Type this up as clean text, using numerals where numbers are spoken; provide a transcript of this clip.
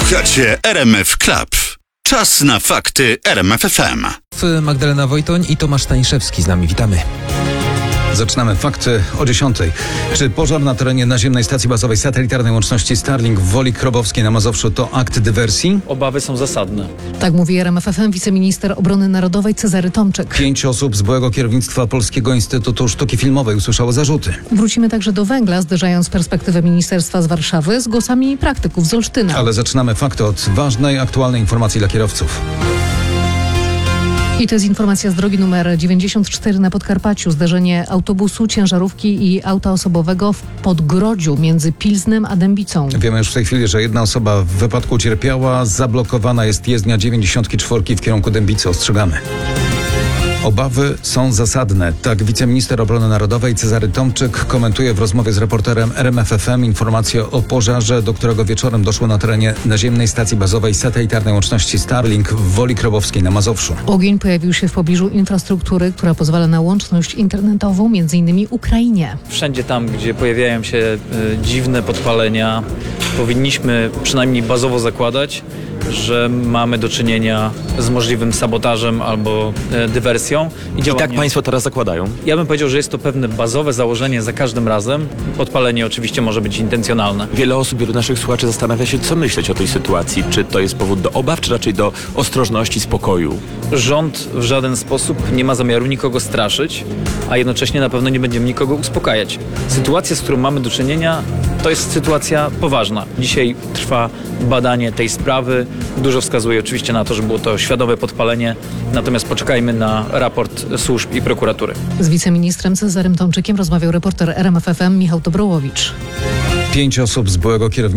Słuchacie RMF Club. Czas na fakty RMF FM. Magdalena Wojtoń i Tomasz Staniszewski z nami. Witamy. Zaczynamy fakty o 10:00. Czy pożar na terenie naziemnej stacji bazowej satelitarnej łączności Starlink w Woli Krobowskiej na Mazowszu to akt dywersji? Obawy są zasadne. Tak mówi RMF FM wiceminister obrony narodowej Cezary Tomczyk. 5 osób z byłego kierownictwa Polskiego Instytutu Sztuki Filmowej usłyszało zarzuty. Wrócimy także do węgla, zderzając perspektywę ministerstwa z Warszawy z głosami praktyków z Olsztyna. Ale zaczynamy fakty od ważnej, aktualnej informacji dla kierowców. I to jest informacja z drogi numer 94 na Podkarpaciu. Zderzenie autobusu, ciężarówki i auta osobowego w Podgrodziu między Pilznem a Dębicą. Wiemy już w tej chwili, że jedna osoba w wypadku ucierpiała. Zablokowana jest jezdnia 94 w kierunku Dębicy. Ostrzegamy. Obawy są zasadne. Tak wiceminister obrony narodowej Cezary Tomczyk komentuje w rozmowie z reporterem RMF FM informację o pożarze, do którego wieczorem doszło na terenie naziemnej stacji bazowej satelitarnej łączności Starlink w Woli Krobowskiej na Mazowszu. Ogień pojawił się w pobliżu infrastruktury, która pozwala na łączność internetową, m.in. Ukrainie. Wszędzie tam, gdzie pojawiają się dziwne podpalenia, powinniśmy przynajmniej bazowo zakładać, że mamy do czynienia z możliwym sabotażem albo dywersją. I tak państwo teraz zakładają? Ja bym powiedział, że jest to pewne bazowe założenie za każdym razem. Podpalenie oczywiście może być intencjonalne. Wiele osób, wielu naszych słuchaczy zastanawia się, co myśleć o tej sytuacji. Czy to jest powód do obaw, czy raczej do ostrożności, spokoju? Rząd w żaden sposób nie ma zamiaru nikogo straszyć, a jednocześnie na pewno nie będziemy nikogo uspokajać. Sytuacja, z którą mamy do czynienia, to jest sytuacja poważna. Dzisiaj trwa badanie tej sprawy. Dużo wskazuje oczywiście na to, że było to świadome podpalenie, natomiast poczekajmy na raport służb i prokuratury. Z wiceministrem Cezarym Tomczykiem rozmawiał reporter RMF FM Michał Dobrołowicz. 5 osób z byłego kierownictwa